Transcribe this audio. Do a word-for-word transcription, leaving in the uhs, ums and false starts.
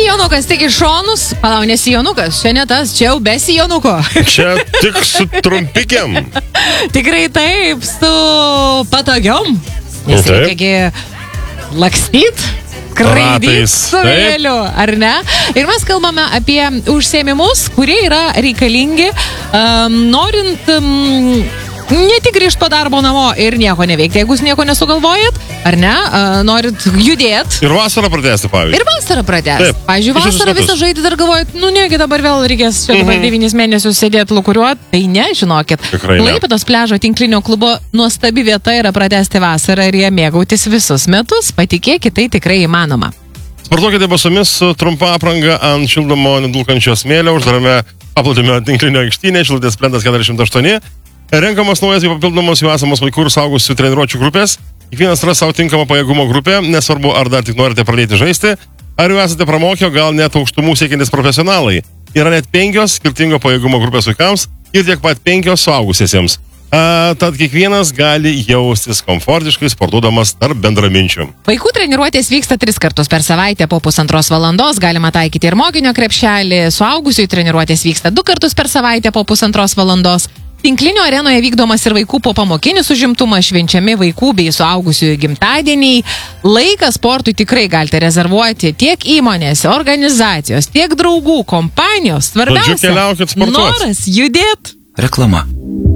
sijonukas tik iš šonus. Palau, ne sijonukas, čia ne tas, čia jau be sijonuko. Čia tik su trumpikiam. Tikrai taip, su patogiom. Nes Taip. reikiagi lakstyt, skraidyti Ratais, su vėliu, ar ne? Ir mes kalbame apie užsiėmimus, kurie yra reikalingi, um, norint... Um, ne tik grįžti po darbo namo ir nieko neveikti, jeigu jūs nieko nesugalvojat, ar ne, uh, norit judėt. Ir vasarą pratęsti, pavyzdžiui. Ir vasarą pratęsti. Pavyzdžiui, Visus vasarą metus. visą žaidį dar galvojat, nu negi dabar vėl reikės čia dabar Mhm. devynis mėnesius sėdėti lukuriuot. Tai ne, žinokit. Tikrai ne. Klaipėdos pliažo tinklinio klubo nuostabi vieta yra pratęsti vasarą ir ją mėgautis visus metus. Patikėkit, tai tikrai įmanoma. Sportuokite basomis su trumpa apranga ant šildomo nedulkančio smėlio, uždarame paplūdimio tinklinio aikštynė, Šilutės plentas keturiasdešimt aštuoni. Renkamos naujas bei papildomos jau esamos vaikų ir saugusių treniruočių grupės. Kiekvienas ras savo tinkamą pajėgumo grupę, nesvarbu ar dar tik norite pradėti žaisti, ar jau esate pramokę, gal net aukštumų siekiantis profesionalai. Yra net penkios skirtingo pajėgumo grupės vaikams ir tiek pat penkios suaugusiesiems. A, tad kiekvienas gali jaustis komfortiškai sportuodamas tarp bendraminčių. Vaikų treniruotės vyksta tris kartus per savaitę po pusantros valandos, galima taikyti ir mokinio krepšelį, suaugusiųjų treniruotės vyksta du kartus per savaitę po pusantros valandos. Tinklinio arenoje vykdomas ir vaikų popamokinis užimtumas, švenčiami vaikų bei suaugusiųjų gimtadieniai. Laiką sportui tikrai galite rezervuoti tiek įmonės, organizacijos, tiek draugų, kompanijos. Žodžiu, Svarbiausia, keliaukit sportuot. noras judėt. Reklama.